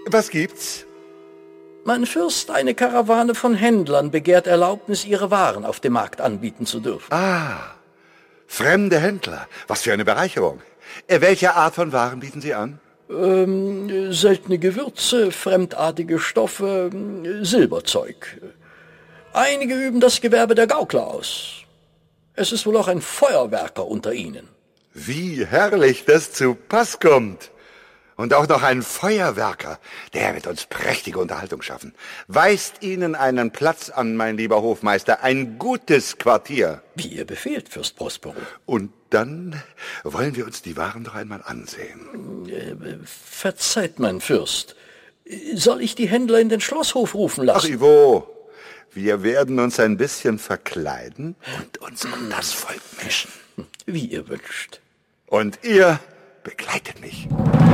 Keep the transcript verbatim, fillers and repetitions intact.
Was gibt's? Mein Fürst, eine Karawane von Händlern begehrt Erlaubnis, ihre Waren auf dem Markt anbieten zu dürfen. Ah, fremde Händler. Was für eine Bereicherung. Äh, Welche Art von Waren bieten Sie an? Ähm, seltene Gewürze, fremdartige Stoffe, Silberzeug. Einige üben das Gewerbe der Gaukler aus. Es ist wohl auch ein Feuerwerker unter ihnen. Wie herrlich das zu Pass kommt. Und auch noch ein Feuerwerker. Der wird uns prächtige Unterhaltung schaffen. Weist Ihnen einen Platz an, mein lieber Hofmeister. Ein gutes Quartier. Wie ihr befehlt, Fürst Prospero. Und dann wollen wir uns die Waren doch einmal ansehen. Äh, verzeiht, mein Fürst. Soll ich die Händler in den Schlosshof rufen lassen? Ach, Ivo, wir werden uns ein bisschen verkleiden und uns unter das Volk mischen. Wie ihr wünscht. Und ihr begleitet mich.